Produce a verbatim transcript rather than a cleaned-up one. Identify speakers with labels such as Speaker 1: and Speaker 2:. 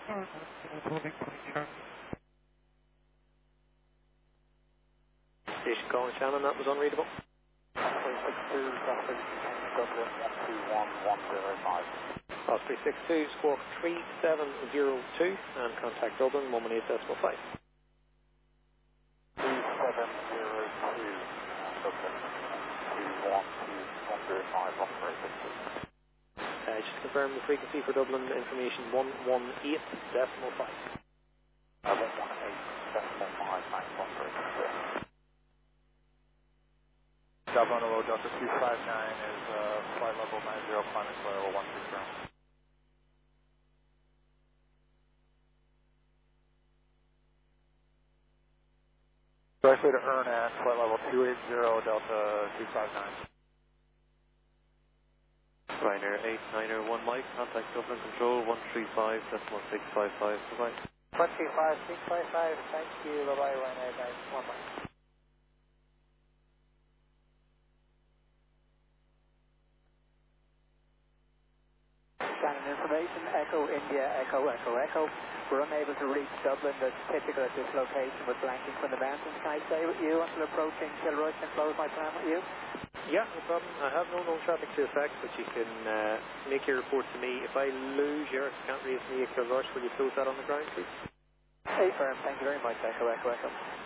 Speaker 1: Station calling Shannon, that was unreadable.
Speaker 2: three six two, Dublin, one two one one zero five.
Speaker 1: Cross three six two, squawk three seven zero two, and contact Dublin, one one eight decimal five.
Speaker 2: three seven zero two, Dublin, two one two one zero five, operator.
Speaker 1: Uh, just to confirm the frequency for Dublin information, one one eight decimal five.
Speaker 2: Uh, one one eight decimal five, max operator. Dublin Road Delta two five nine is uh, flight level nine zero, climate level one two zero. Direct way to Ernan, flight level two eight zero, Delta two five nine.
Speaker 1: Ryanair eight niner one Mike, contact Dublin Control one three five decimal six five five, bye-bye.
Speaker 2: one three five six five five, thank you, bye-bye, Ryanair nine one Mike. Shannon information, Echo India, Echo, Echo, Echo. We're unable to reach Dublin. That's typical at this location with blanking from the mountains. Can I stay with you until approaching Kilrush and close my plan with you?
Speaker 1: Yeah, no problem. I have no known traffic to affect, but you can uh, make your report to me. If I lose your can't raise me a Kilrush, will you close that on the ground, please?
Speaker 2: Hey, firm. Thank you very much, Echo, Echo, Echo.